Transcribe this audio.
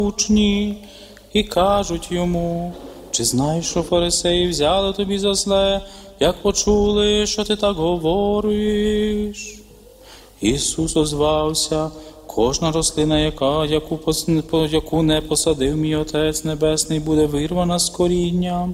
учні і кажуть йому: чи знаєш, що фарисеї взяли тобі за зле, як почули, що ти так говориш? Ісус озвався: кожна рослина, яку не посадив мій Отець Небесний, буде вирвана з коріння.